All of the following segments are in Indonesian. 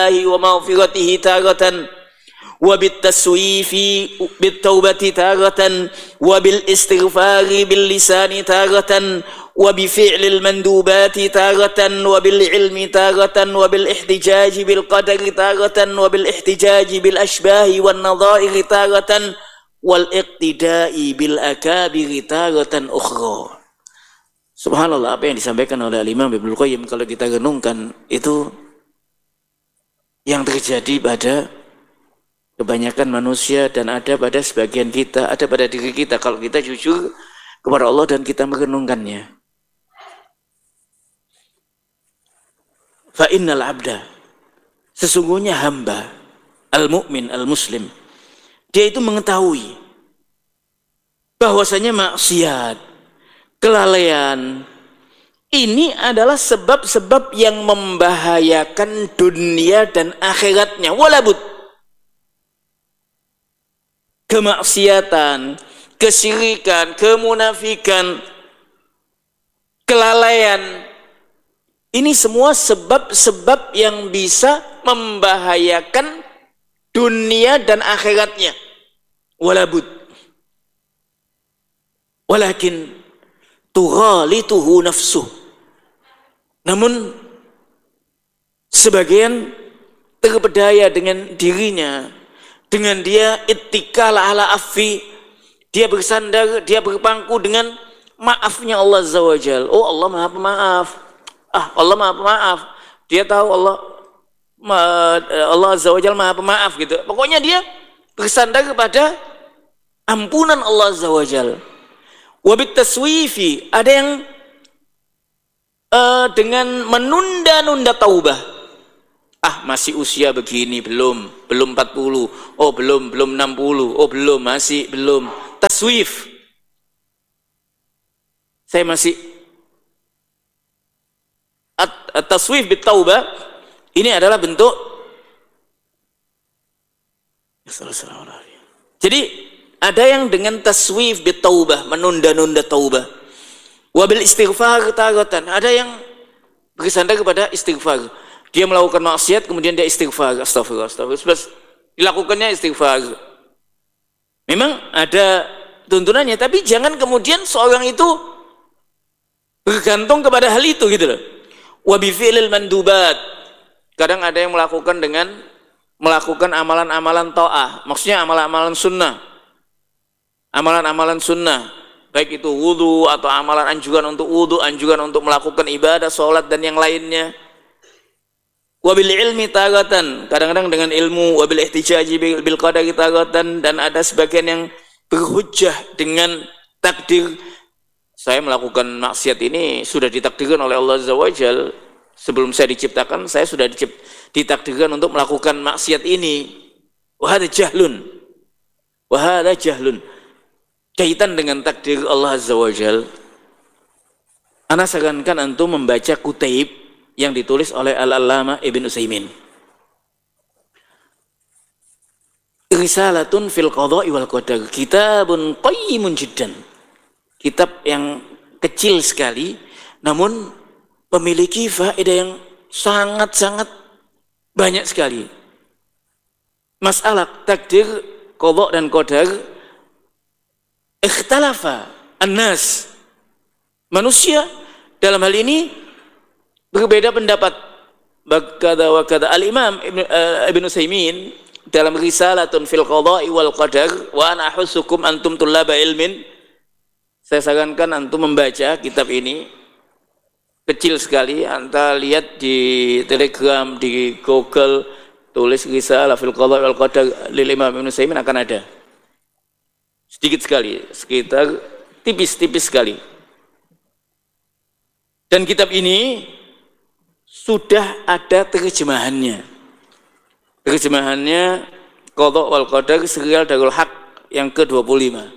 ومغفرته تارة وبالتسويف بالتوبة تارة وبالاستغفار باللسان تارة وبفعل المندوبات تارة وبالعلم تارة وبالاحتجاج بالقدر تارة وبالاحتجاج بالأشباه والنظائر تارة والاقتداء بالأكابر تارة أخرى. Subhanallah, apa yang disampaikan oleh Imam Ibnu Qayyim kalau kita renungkan itu yang terjadi pada kebanyakan manusia dan ada pada sebagian kita, ada pada diri kita kalau kita jujur kepada Allah dan kita merenungkannya. Fa innal abda, sesungguhnya hamba al-mu'min al-muslim, dia itu mengetahui bahwasanya maksiat, kelalaian ini adalah sebab-sebab yang membahayakan dunia dan akhiratnya. Walabud, kemaksiatan, kesyirikan, kemunafikan, kelalaian, ini semua sebab-sebab yang bisa membahayakan dunia dan akhiratnya. Walabud, walakin tughalituhu nafsuh, namun sebagian terpedaya dengan dirinya, dengan dia ittikal ala affi, dia bersandar, dia berpangku dengan maafnya Allah Azza wa Jal. Oh, Allah Maha Pemaaf. Allah Maha Pemaaf. Dia tahu Allah Azza wa Jal Maha Pemaaf gitu. Pokoknya dia bersandar kepada ampunan Allah Azza wa Jal. Wabit taswifi, ada yang dengan menunda-nunda taubah. Masih usia begini, belum 40, oh belum 60, oh belum, masih belum. Taswif, saya masih taswif bitaubah, ini adalah bentuk. Jadi ada yang dengan taswif bitaubah, menunda-nunda taubah. Wabil istighfar taratan, ada yang bersandar kepada istighfar. Dia melakukan maksiat kemudian dia istighfar, astagfirullah. Dilakukannya istighfar. Memang ada tuntunannya, tapi jangan kemudian seorang itu bergantung kepada hal itu gitu loh. Wa bi fi'lil mandubat. Kadang ada yang melakukan dengan melakukan amalan-amalan ta'ah, maksudnya amalan-amalan sunnah. Amalan-amalan sunnah, baik itu wudu atau amalan anjuran untuk wudu, anjuran untuk melakukan ibadah, sholat dan yang lainnya. Wabil ilmi taratan, kadang-kadang dengan ilmu, wabil ihtijaji bil qadari taratan, dan ada sebagian yang berhujjah dengan takdir. Saya melakukan maksiat ini sudah ditakdirkan oleh Allah Azza wa Jal. Sebelum saya diciptakan, saya sudah ditakdirkan untuk melakukan maksiat ini. Wahada jahlun, wahada jahlun. Kaitan dengan takdir Allah Azza wa Jal. Ana sarankan antum membaca Kutaib yang ditulis oleh Al-Allamah Ibn Utsaimin. Risalatun fil qadha'i wal qadar, kitabun qayyimun jiddan. Kitab yang kecil sekali namun memiliki faedah yang sangat-sangat banyak sekali. Masalah takdir, qadha dan qadar, ikhtalafa an-nas, manusia dalam hal ini berbeda pendapat. Bakada wa kada. Al-Imam Ibn Utsaimin dalam Risalatun fil Qadha'i wal Qadar, wa ana ahussukum antum tullaba ilmin, saya sarankan antum membaca kitab ini, kecil sekali. Anda lihat di Telegram, di Google, tulis Risalah fil Qadha'i wal Qadar lil Imam Ibn Utsaimin, akan ada. Sedikit sekali, sekitar tipis-tipis sekali. Dan kitab ini sudah ada terjemahannya. Terjemahannya Qadha wal Qadar serial Darul Haq yang ke-25.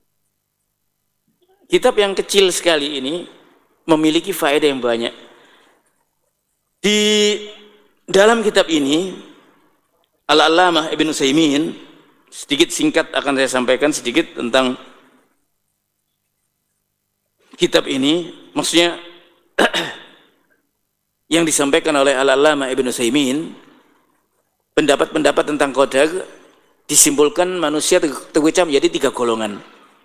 Kitab yang kecil sekali ini memiliki faedah yang banyak. Di dalam kitab ini Al-Allamah Ibn Utsaimin, sedikit singkat akan saya sampaikan sedikit tentang kitab ini. Maksudnya yang disampaikan oleh Al-Allamah Ibn Utsaimin pendapat-pendapat tentang qadar disimpulkan manusia terpecah menjadi 3 golongan.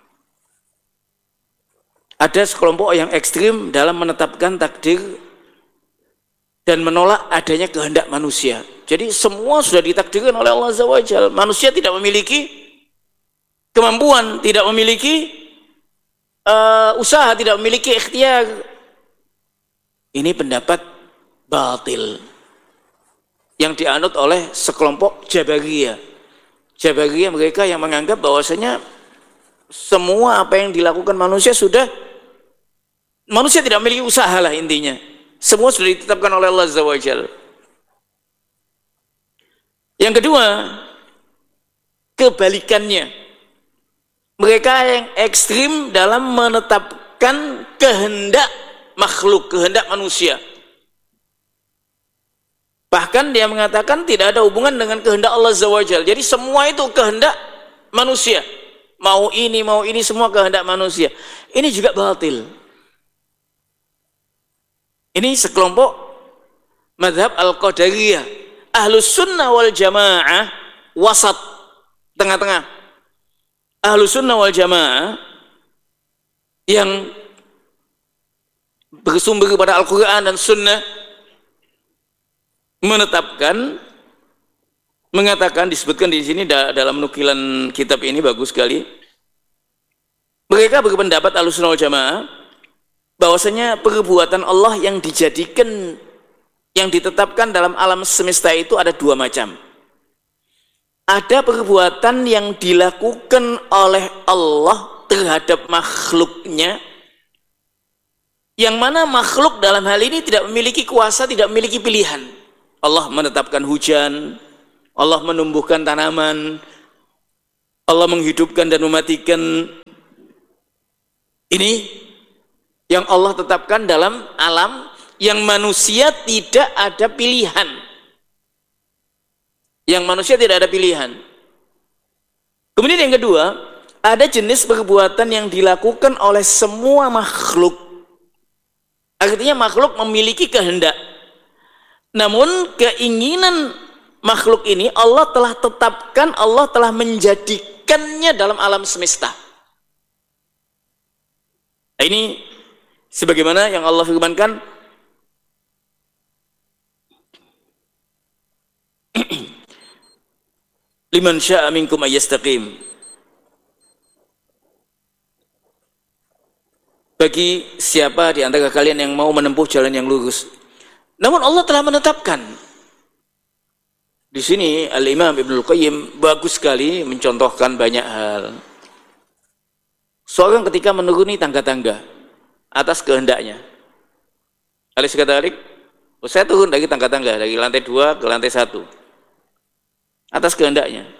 Ada sekelompok yang ekstrim dalam menetapkan takdir dan menolak adanya kehendak manusia. Jadi semua sudah ditakdirkan oleh Allah Azza wa Jalla. Manusia tidak memiliki kemampuan, tidak memiliki usaha, tidak memiliki ikhtiar. Ini pendapat batil yang dianut oleh sekelompok Jabariyah. Jabariyah mereka yang menganggap bahwasanya semua apa yang dilakukan manusia manusia tidak memiliki usaha lah intinya. Semua sudah ditetapkan oleh Allah Azza wa Jalla. Yang kedua, kebalikannya. Mereka yang ekstrim dalam menetapkan kehendak makhluk, kehendak manusia. Bahkan dia mengatakan tidak ada hubungan dengan kehendak Allah Azza wa Jalla. Jadi semua itu kehendak manusia. Mau ini semua kehendak manusia. Ini juga batil. Ini sekelompok mazhab Al-Qadariyah. Ahlus Sunnah wal Jamaah wasat, tengah-tengah. Ahlus Sunnah wal Jamaah yang bersumber kepada Al-Quran dan Sunnah mengatakan, disebutkan di sini dalam nukilan kitab ini bagus sekali. Mereka berpendapat Ahlus Sunnah wal Jamaah bahwasanya perbuatan Allah yang dijadikan, yang ditetapkan dalam alam semesta itu ada 2 macam. Ada perbuatan yang dilakukan oleh Allah terhadap makhluknya, yang mana makhluk dalam hal ini tidak memiliki kuasa, tidak memiliki pilihan. Allah menetapkan hujan, Allah menumbuhkan tanaman, Allah menghidupkan dan mematikan. Ini yang Allah tetapkan dalam alam yang manusia tidak ada pilihan. Yang manusia tidak ada pilihan. Kemudian yang kedua, ada jenis perbuatan yang dilakukan oleh semua makhluk. Artinya makhluk memiliki kehendak. Namun keinginan makhluk ini Allah telah tetapkan, Allah telah menjadikannya dalam alam semesta. Nah, ini sebagaimana yang Allah firmankan, liman syaa minkum ayyastaqim. Bagi siapa di antara kalian yang mau menempuh jalan yang lurus. Namun Allah telah menetapkan. Di sini Al-Imam Ibnul Qayyim bagus sekali mencontohkan banyak hal. Seorang ketika menuruni tangga-tangga atas kehendaknya. Alis kata Alik, saya turun dari tangga-tangga, dari lantai 2 ke lantai 1. Atas kehendaknya.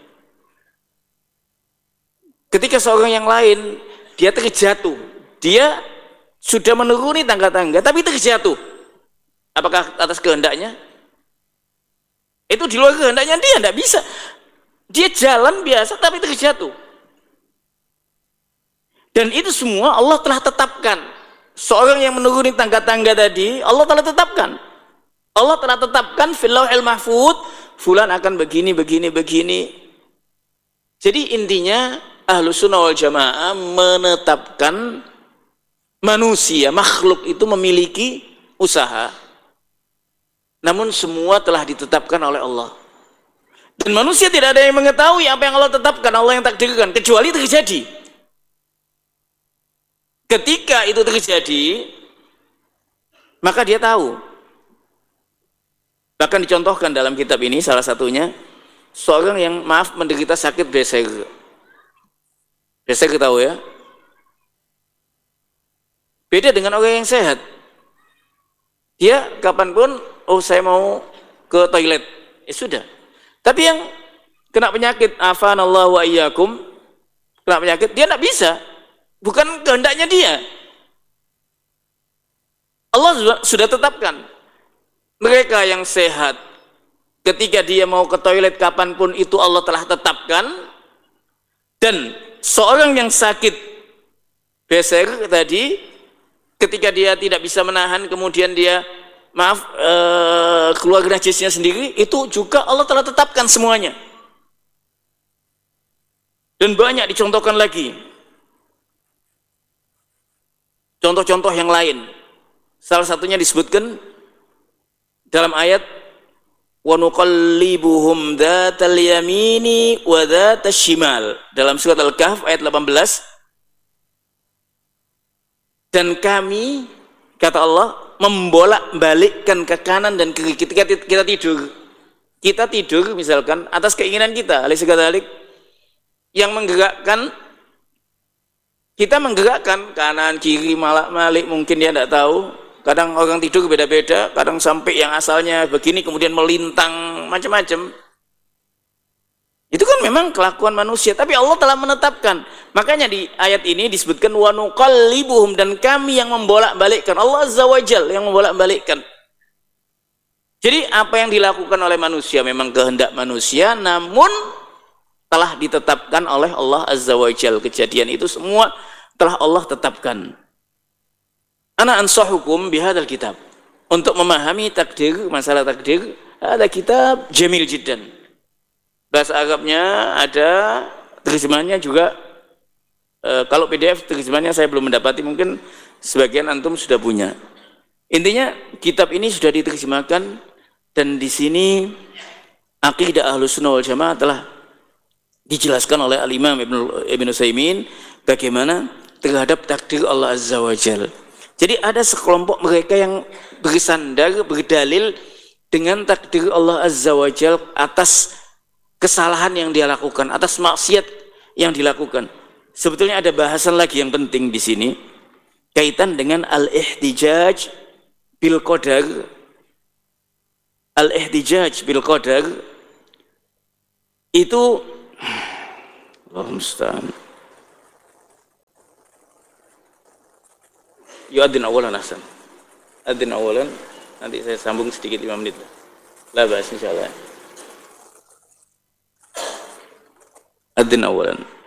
Ketika seorang yang lain, dia terjatuh. Dia sudah menuruni tangga-tangga, tapi terjatuh. Apakah atas kehendaknya? Itu di luar kehendaknya dia, tidak bisa. Dia jalan biasa, tapi terjatuh. Dan itu semua Allah telah tetapkan. Seorang yang menuruni tangga-tangga tadi, Allah telah tetapkan. Allah telah tetapkan fil lauhil mahfuz, fulan akan begini. Jadi intinya Ahlus Sunnah wal Jamaah menetapkan manusia, makhluk itu memiliki usaha. Namun semua telah ditetapkan oleh Allah. Dan manusia tidak ada yang mengetahui apa yang Allah tetapkan, Allah yang takdirkan, kecuali terjadi. Ketika itu terjadi, maka dia tahu. Bahkan dicontohkan dalam kitab ini salah satunya, seorang yang menderita sakit Beser. Beser tahu ya? Beda dengan orang yang sehat. Dia kapanpun, saya mau ke toilet, sudah. Tapi yang kena penyakit, afanallahu wa iyyakum, kena penyakit, dia tidak bisa. Bukan kehendaknya dia. Allah sudah tetapkan. Mereka yang sehat, ketika dia mau ke toilet kapanpun itu Allah telah tetapkan. Dan seorang yang sakit Beser tadi, ketika dia tidak bisa menahan, kemudian dia keluarga najisnya sendiri, itu juga Allah telah tetapkan semuanya. Dan banyak dicontohkan lagi contoh-contoh yang lain. Salah satunya disebutkan dalam ayat wa nuqallibuhum dzatal yamini wa dzatas shimal dalam surat Al-Kahf ayat 18. Dan kami, kata Allah, membolak-balikkan ke kanan dan ke kiri ketika kita tidur. Kita tidur misalkan atas keinginan kita, alaysa kadzalik, yang menggerakkan, kita menggerakkan kanan kiri malak-malik, mungkin dia tidak tahu. Kadang orang tidur beda-beda, kadang sampai yang asalnya begini kemudian melintang macam-macam. Itu kan memang kelakuan manusia, tapi Allah telah menetapkan. Makanya di ayat ini disebutkan wa nuqallibuhum, dan kami yang membolak-balikkan, Allah Azza wa Jalla yang membolak-balikkan. Jadi apa yang dilakukan oleh manusia memang kehendak manusia, namun telah ditetapkan oleh Allah Azza wa Jalla. Kejadian itu semua telah Allah tetapkan. Ana ansahukum bihadzal kitab. Untuk memahami takdir, masalah takdir, ada kitab jamil jiddan. Bahasa Arabnya ada, terjemahannya juga kalau PDF terjemahannya saya belum mendapati, mungkin sebagian antum sudah punya. Intinya kitab ini sudah diterjemahkan, dan di sini akidah Ahlussunnah wal Jamaah telah dijelaskan oleh Al-Imam Ibn Utsaimin bagaimana terhadap takdir Allah Azza wa Jalla. Jadi ada sekelompok mereka yang bersandar, berdalil dengan takdir Allah Azza wa Jalla atas kesalahan yang dia lakukan, atas maksiat yang dilakukan. Sebetulnya ada bahasan lagi yang penting di sini kaitan dengan al-ihtijaj bil qadar. Al-ihtijaj bil qadar itu Allahumma musta'an. Yu'adzin awalan ahsan. Adzin awalan, nanti saya sambung sedikit 5 menit. La ba'as insyaallah. Adzin awalan.